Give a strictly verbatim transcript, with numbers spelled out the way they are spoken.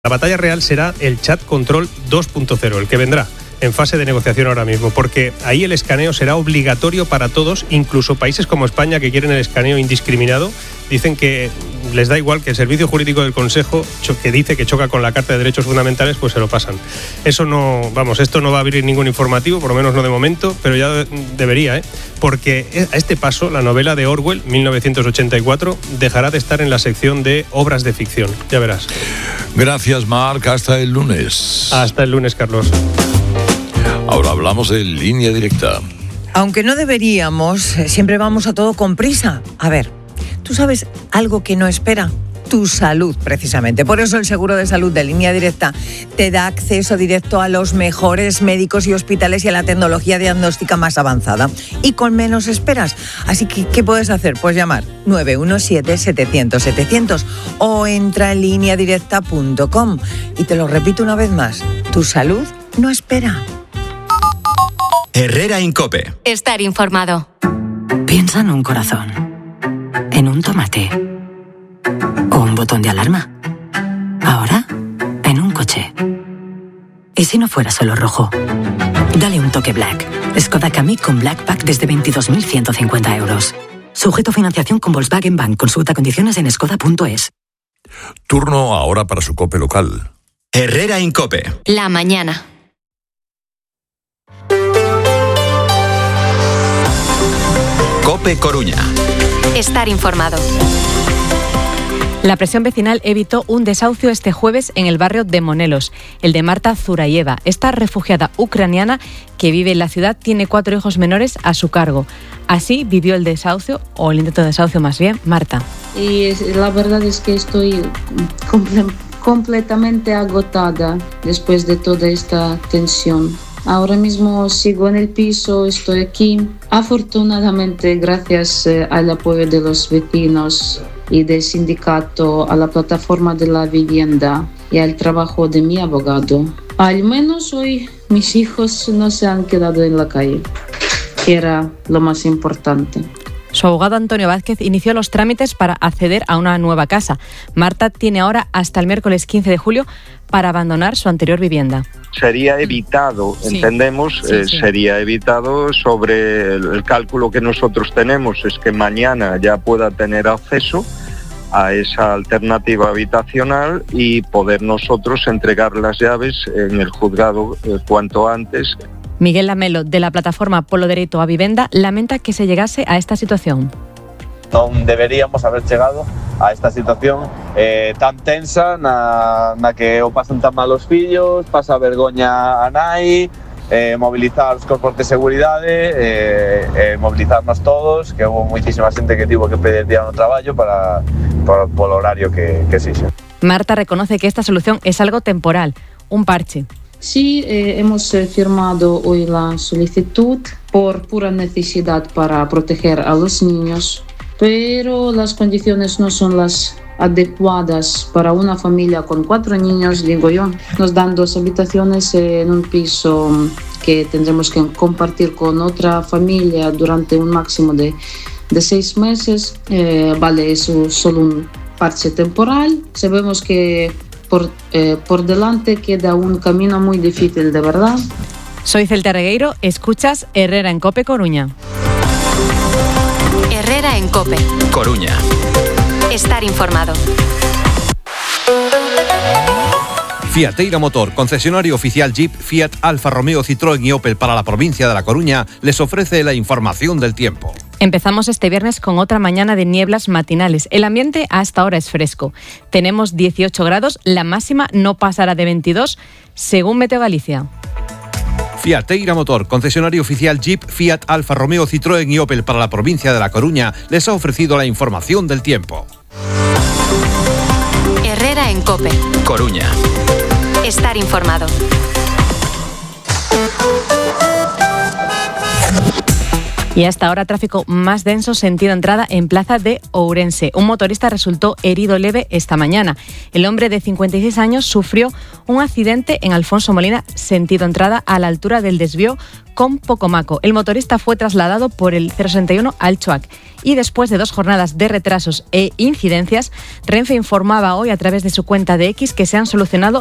La batalla real será el chat control dos punto cero, el que vendrá en fase de negociación ahora mismo, porque ahí el escaneo será obligatorio para todos, incluso países como España, que quieren el escaneo indiscriminado, dicen que les da igual, que el Servicio Jurídico del Consejo, que dice que choca con la Carta de Derechos Fundamentales, pues se lo pasan. Eso no, vamos, esto no va a abrir ningún informativo, por lo menos no de momento, pero ya debería, ¿eh? Porque a este paso la novela de Orwell, mil novecientos ochenta y cuatro, dejará de estar en la sección de obras de ficción, ya verás. Gracias, Marc, hasta el lunes. Hasta el lunes, Carlos. Ahora hablamos de Línea Directa. Aunque no deberíamos, siempre vamos a todo con prisa. A ver, ¿tú sabes algo que no espera? Tu salud, precisamente. Por eso el seguro de salud de Línea Directa te da acceso directo a los mejores médicos y hospitales y a la tecnología diagnóstica más avanzada. Y con menos esperas. Así que, ¿qué puedes hacer? Pues llamar nueve uno siete, setecientos, setecientos o entra en línea directa punto com. Y te lo repito una vez más, tu salud no espera. Herrera Incope. Estar informado. Piensa en un corazón, en un tomate o un botón de alarma. Ahora, en un coche. ¿Y si no fuera solo rojo? Dale un toque Black. Skoda Kamiq con Black Pack desde veintidós mil ciento cincuenta euros. Sujeto a financiación con Volkswagen Bank. Consulta condiciones en skoda punto es. Turno ahora para su COPE local. Herrera Incope. La mañana. COPE Coruña. Estar informado. La presión vecinal evitó un desahucio este jueves en el barrio de Monelos, el de Marta Zurayeva. Esta refugiada ucraniana que vive en la ciudad tiene cuatro hijos menores a su cargo. Así vivió el desahucio, o el intento de desahucio más bien, Marta. Y la verdad es que estoy comple- completamente agotada después de toda esta tensión. Ahora mismo sigo en el piso, estoy aquí. Afortunadamente, gracias eh, al apoyo de los vecinos y del sindicato, a la plataforma de la vivienda y al trabajo de mi abogado, al menos hoy mis hijos no se han quedado en la calle, que era lo más importante. Su abogado Antonio Vázquez inició los trámites para acceder a una nueva casa. Marta tiene ahora hasta el miércoles quince de julio para abandonar su anterior vivienda. Sería evitado, sí. entendemos, sí, eh, sí. sería evitado sobre el, el cálculo que nosotros tenemos, es que mañana ya pueda tener acceso a esa alternativa habitacional y poder nosotros entregar las llaves en el juzgado eh, cuanto antes. Miguel Lamelo, de la plataforma Polo Dereito a Vivenda, lamenta que se llegase a esta situación. No deberíamos haber llegado a esta situación eh, tan tensa na, na que o pasan tan mal os fillos, pasa vergoña a nai, eh, movilizar os corpos de seguridade, eh, eh, movilizarnos todos, que houve moitísima xente que tivo que pedir día no traballo para, para, polo horario que, que exixe. Marta reconoce que esta solución es algo temporal, un parche. Sí, eh, hemos eh, firmado hoy la solicitud por pura necesidad para proteger a los niños, pero las condiciones no son las adecuadas para una familia con cuatro niños, digo yo. Nos dan dos habitaciones en un piso que tendremos que compartir con otra familia durante un máximo de, de seis meses. Eh, vale, eso es solo un parche temporal. Sabemos que Por, eh, por delante queda un camino muy difícil, de verdad. Soy Celta Regueiro, escuchas Herrera en COPE Coruña. Herrera en COPE Coruña. Estar informado. Fiateira Motor, concesionario oficial Jeep, Fiat, Alfa Romeo, Citroën y Opel para la provincia de La Coruña, les ofrece la información del tiempo. Empezamos este viernes con otra mañana de nieblas matinales. El ambiente hasta ahora es fresco. Tenemos dieciocho grados, la máxima no pasará de veintidós, según Meteo Galicia. Fiateira Motor, concesionario oficial Jeep, Fiat, Alfa Romeo, Citroën y Opel para la provincia de La Coruña, les ha ofrecido la información del tiempo. Herrera en COPE Coruña. Estar informado. Y hasta ahora tráfico más denso sentido entrada en Plaza de Ourense. Un motorista resultó herido leve esta mañana. El hombre de cincuenta y seis años sufrió un accidente en Alfonso Molina sentido entrada a la altura del desvío con Pocomaco. El motorista fue trasladado por el cero sesenta y uno al Chuac. Y después de dos jornadas de retrasos e incidencias, Renfe informaba hoy a través de su cuenta de X que se han solucionado